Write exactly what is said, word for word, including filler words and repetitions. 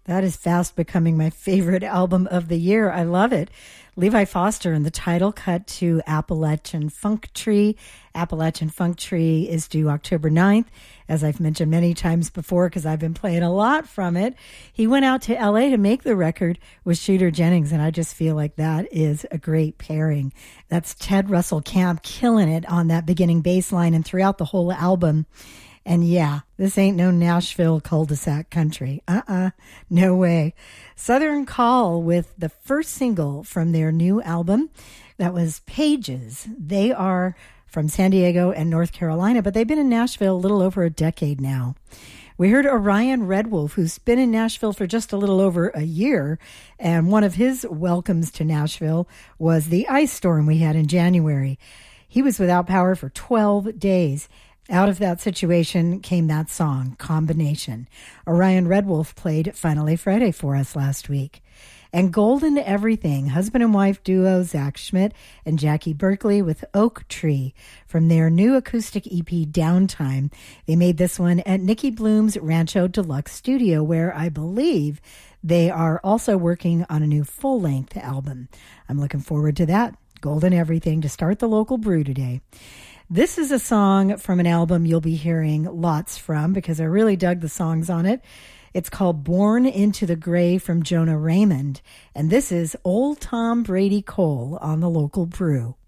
That is fast becoming my favorite album of the year. I love it. Levi Foster and the title cut to Appalachian Funk Tree. Appalachian Funk Tree is due October ninth, as I've mentioned many times before because I've been playing a lot from it. He went out to L A to make the record with Shooter Jennings, and I just feel like that is a great pairing. That's Ted Russell Camp killing it on that beginning bass line and throughout the whole album. And yeah, this ain't no Nashville cul-de-sac country. Uh-uh, no way. Southern Call with the first single from their new album. That was Pages. They are from San Diego and North Carolina, but they've been in Nashville a little over a decade now. We heard Orion Red Wolf, who's been in Nashville for just a little over a year, and one of his welcomes to Nashville was the ice storm we had in January. He was without power for twelve days. Out of that situation came that song, Combination. Orion Red Wolf played Finally Friday for us last week. And Golden Everything, husband and wife duo Zach Schmidt and Jackie Berkeley with Oak Tree from their new acoustic E P Downtime. They made this one at Nikki Bloom's Rancho Deluxe studio, where I believe they are also working on a new full-length album. I'm looking forward to that. Golden Everything to start the local brew today. This is a song from an album you'll be hearing lots from because I really dug the songs on it. It's called Born into the Gray from Jonah Raymond, and this is Old Tom Brady Cole on the local brew.